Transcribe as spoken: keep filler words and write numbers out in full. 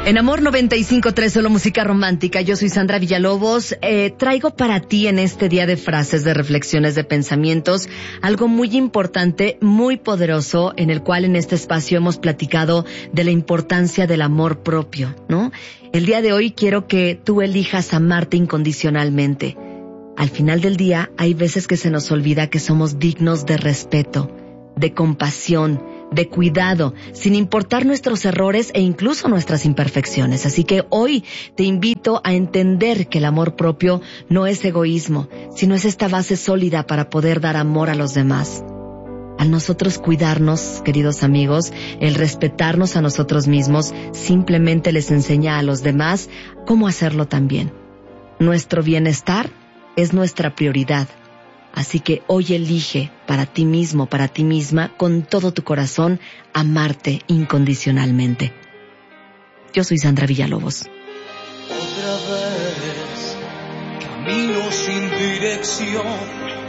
En Amor noventa y cinco punto tres, solo música romántica. Yo soy Sandra Villalobos. Eh, traigo para ti en este día de frases, de reflexiones, de pensamientos, algo muy importante, muy poderoso, en el cual en este espacio hemos platicado de la importancia del amor propio, ¿no? El día de hoy quiero que tú elijas amarte incondicionalmente. Al final del día, hay veces que se nos olvida que somos dignos de respeto, de compasión, de cuidado, sin importar nuestros errores e incluso nuestras imperfecciones. Así que hoy te invito a entender que el amor propio no es egoísmo, sino es esta base sólida para poder dar amor a los demás. Al nosotros cuidarnos, queridos amigos, el respetarnos a nosotros mismos, simplemente les enseña a los demás cómo hacerlo también. Nuestro bienestar es nuestra prioridad. Así que hoy elige para ti mismo, para ti misma, con todo tu corazón, amarte incondicionalmente. Yo soy Sandra Villalobos. Otra vez, camino sin dirección.